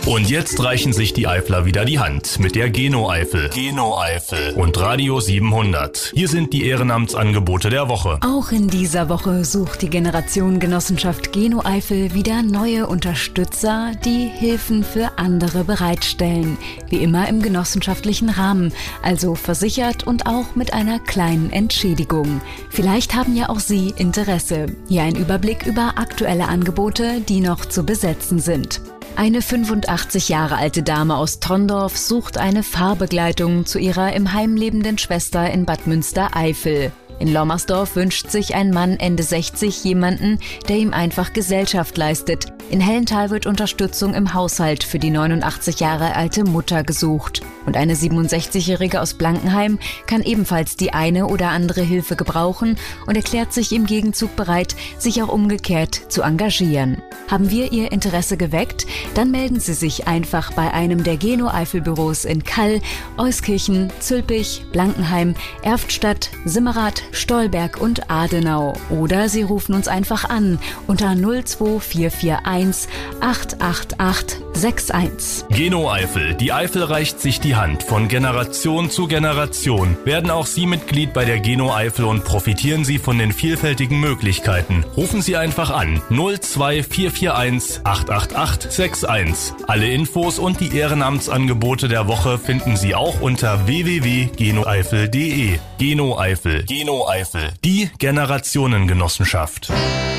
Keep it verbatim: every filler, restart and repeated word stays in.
Und jetzt reichen sich die Eifler wieder die Hand mit der Geno-Eifel. Geno-Eifel und Radio siebenhundert. Hier sind die Ehrenamtsangebote der Woche. Auch in dieser Woche sucht die Generation Genossenschaft Geno-Eifel wieder neue Unterstützer, die Hilfen für andere bereitstellen. Wie immer im genossenschaftlichen Rahmen, also versichert und auch mit einer kleinen Entschädigung. Vielleicht haben ja auch Sie Interesse. Hier ein Überblick über aktuelle Angebote, die noch zu besetzen sind. Eine fünfundachtzig Jahre alte Dame aus Trondorf sucht eine Fahrbegleitung zu ihrer im Heim lebenden Schwester in Bad Münstereifel. In Lommersdorf wünscht sich ein Mann Ende sechzig jemanden, der ihm einfach Gesellschaft leistet. In Hellenthal wird Unterstützung im Haushalt für die neunundachtzig Jahre alte Mutter gesucht. Und eine siebenundsechzigjährige aus Blankenheim kann ebenfalls die eine oder andere Hilfe gebrauchen und erklärt sich im Gegenzug bereit, sich auch umgekehrt zu engagieren. Haben wir Ihr Interesse geweckt? Dann melden Sie sich einfach bei einem der Geno-Eifel-Büros in Kall, Euskirchen, Zülpich, Blankenheim, Erftstadt, Simmerath, Stolberg und Adenau. Oder Sie rufen uns einfach an unter null zwei vier vier eins acht acht acht sechs eins. Geno-Eifel. Die Eifel reicht sich die Hand. Von Generation zu Generation werden auch Sie Mitglied bei der Geno-Eifel und profitieren Sie von den vielfältigen Möglichkeiten. Rufen Sie einfach an null zwei vier vier eins acht acht acht sechs eins. Alle Infos und die Ehrenamtsangebote der Woche finden Sie auch unter w w w punkt genoeifel punkt de. Geno-Eifel. Geno-Eifel. Die Generationengenossenschaft.